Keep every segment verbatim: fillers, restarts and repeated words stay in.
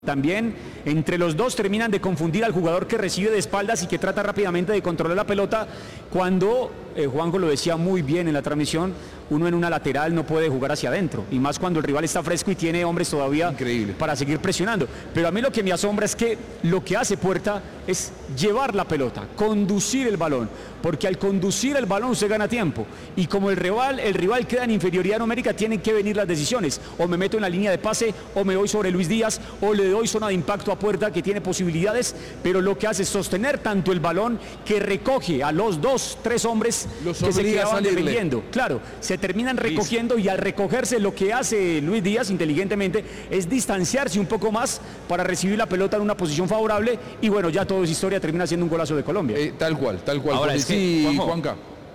También entre los dos terminan de confundir al jugador que recibe de espaldas y que trata rápidamente de controlar la pelota cuando, eh, Juanjo lo decía muy bien en la transmisión, uno en una lateral no puede jugar hacia adentro, y más cuando el rival está fresco y tiene hombres todavía Increíble. Para seguir presionando. Pero a mí lo que me asombra es que lo que hace Puerta es llevar la pelota, conducir el balón, porque al conducir el balón se gana tiempo, y como el rival, el rival queda en inferioridad numérica, tienen que venir las decisiones, o me meto en la línea de pase, o me voy sobre Luis Díaz, o le doy zona de impacto a Puerta que tiene posibilidades, pero lo que hace es sostener tanto el balón que recoge a los dos, tres hombres los que se quedaban defendiendo. Claro, se terminan recogiendo y al recogerse lo que hace Luis Díaz inteligentemente es distanciarse un poco más para recibir la pelota en una posición favorable y bueno, ya todo es historia, termina siendo un golazo de Colombia. Eh, tal cual, tal cual. Ahora es que, sí, Juanjo, Juanca.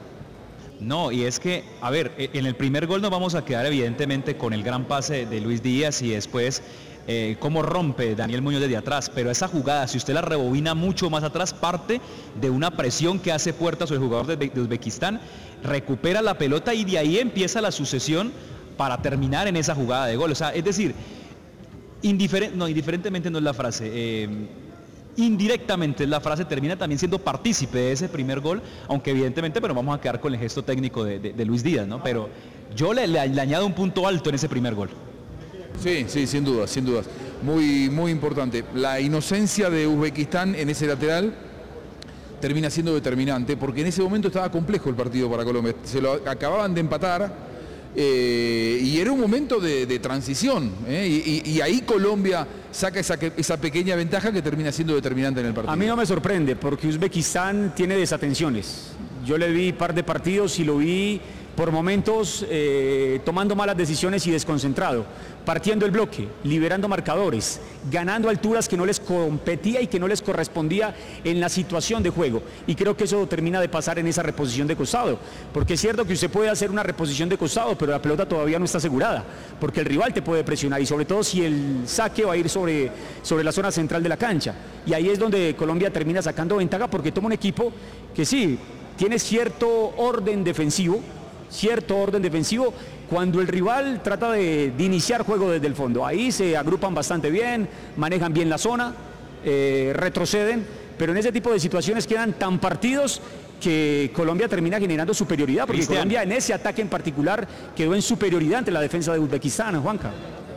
No, y es que, a ver, en el primer gol nos vamos a quedar evidentemente con el gran pase de Luis Díaz y después eh, cómo rompe Daniel Muñoz desde atrás, pero esa jugada, si usted la rebobina mucho más atrás, parte de una presión que hace Puerta sobre el jugador de, de Uzbekistán, recupera la pelota y de ahí empieza la sucesión para terminar en esa jugada de gol. O sea, es decir, indiferent, no, indiferentemente no es la frase, eh, indirectamente la frase termina también siendo partícipe de ese primer gol, aunque evidentemente pero vamos a quedar con el gesto técnico de, de, de Luis Díaz, ¿no? Pero yo le, le, le añado un punto alto en ese primer gol. Sí, sí, sin duda, sin dudas. Muy, muy importante. La inocencia de Uzbekistán en ese lateral termina siendo determinante, porque en ese momento estaba complejo el partido para Colombia. Se lo acababan de empatar. Eh, y era un momento de, de transición, ¿eh? y, y, y ahí Colombia saca esa, esa pequeña ventaja que termina siendo determinante en el partido. A mí no me sorprende porque Uzbekistán tiene desatenciones. Yo le vi un par de partidos y lo vi por momentos eh, tomando malas decisiones y desconcentrado, partiendo el bloque, liberando marcadores, ganando alturas que no les competía y que no les correspondía en la situación de juego. Y creo que eso termina de pasar en esa reposición de costado, porque es cierto que usted puede hacer una reposición de costado, pero la pelota todavía no está asegurada, porque el rival te puede presionar y sobre todo si el saque va a ir sobre, sobre la zona central de la cancha. Y ahí es donde Colombia termina sacando ventaja porque toma un equipo que sí, tiene cierto orden defensivo, cierto orden defensivo cuando el rival trata de, de iniciar juego desde el fondo. Ahí se agrupan bastante bien, manejan bien la zona, eh, retroceden, pero en ese tipo de situaciones quedan tan partidos que Colombia termina generando superioridad, porque Cristian. Colombia en ese ataque en particular quedó en superioridad ante la defensa de Uzbekistán, Juanca.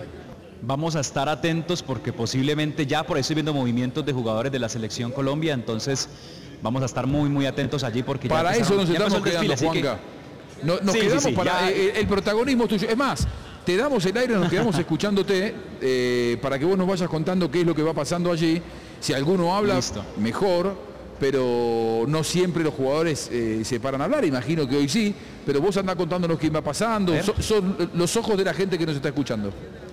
Vamos a estar atentos porque posiblemente ya por ahí estoy viendo movimientos de jugadores de la selección Colombia, entonces vamos a estar muy muy atentos allí porque para ya eso nos estamos el desfile, quedando, Juanca. No, nos sí, quedamos sí, sí, para el, el protagonismo tuyo. Es más, te damos el aire, nos quedamos escuchándote eh, para que vos nos vayas contando qué es lo que va pasando allí. Si alguno habla, Listo. Mejor, pero no siempre los jugadores eh, se paran a hablar. Imagino que hoy sí, pero vos andás contándonos qué va pasando. Son, son los ojos de la gente que nos está escuchando.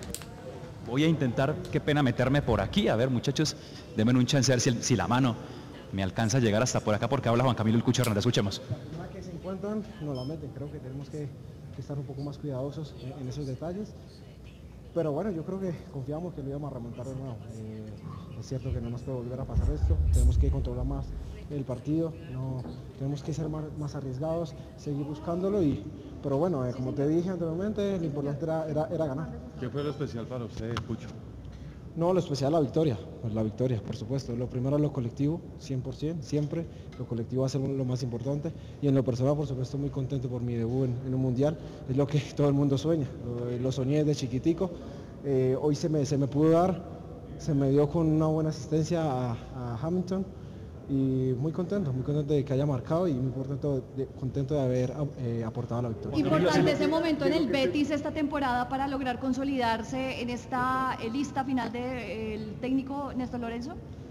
Voy a intentar, qué pena meterme por aquí. A ver, muchachos, denme un chance a ver si, si la mano me alcanza a llegar hasta por acá, porque habla Juan Camilo El Cucho Hernández. Escuchemos. Que se encuentran, no la meten. Creo que tenemos que, que estar un poco más cuidadosos en, en esos detalles. Pero bueno, yo creo que confiamos que lo íbamos a remontar de nuevo. Eh, es cierto que no nos puede volver a pasar esto. Tenemos que controlar más el partido. No, tenemos que ser más, más arriesgados, seguir buscándolo. Y, pero bueno, eh, como te dije anteriormente, lo importante era, era, era ganar. ¿Qué fue lo especial para usted, Pucho? No, lo especial la victoria, pues la victoria, por supuesto. Lo primero es lo colectivo, cien por ciento, siempre. Lo colectivo va a ser lo más importante. Y en lo personal, por supuesto, muy contento por mi debut en, en un mundial. Es lo que todo el mundo sueña. Lo, lo soñé desde chiquitico. Eh, hoy se me, se me pudo dar, se me dio con una buena asistencia a, a Hamilton. Y muy contento, muy contento de que haya marcado y muy contento de, contento de haber eh, aportado la victoria. Importante ese momento en el Betis esta temporada para lograr consolidarse en esta lista final del técnico Néstor Lorenzo.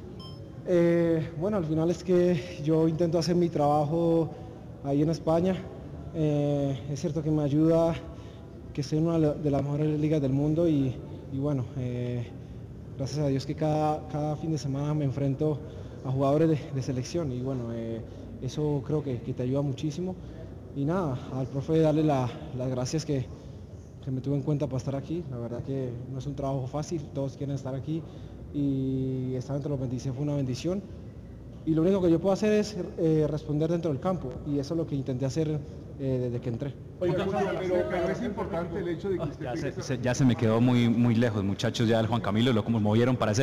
Eh, bueno, al final es que yo intento hacer mi trabajo ahí en España. Eh, es cierto que me ayuda, que estoy en una de las mejores ligas del mundo y, y bueno, eh, gracias a Dios que cada, cada fin de semana me enfrento a jugadores de, de selección y bueno, eh, eso creo que, que te ayuda muchísimo. Y nada, al profe darle la, las gracias que, que me tuvo en cuenta para estar aquí. La verdad que no es un trabajo fácil, todos quieren estar aquí y estar entre los veintiséis fue una bendición. Y lo único que yo puedo hacer es eh, responder dentro del campo y eso es lo que intenté hacer eh, desde que entré. Oiga, pero, pero es importante el hecho de que usted Ya tenga se, esa- se- ya se me quedó muy, muy lejos, muchachos, ya el Juan Camilo lo como movieron para ese